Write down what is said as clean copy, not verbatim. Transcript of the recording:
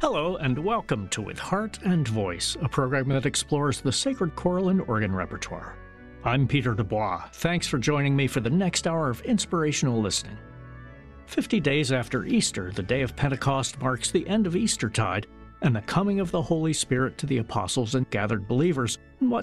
Hello and welcome to With Heart and Voice, a program that explores the sacred choral and organ repertoire. I'm Peter Dubois. Thanks for joining me for the next hour of inspirational listening. 50 days after Easter, the day of Pentecost marks the end of Eastertide and the coming of the Holy Spirit to the apostles and gathered believers in what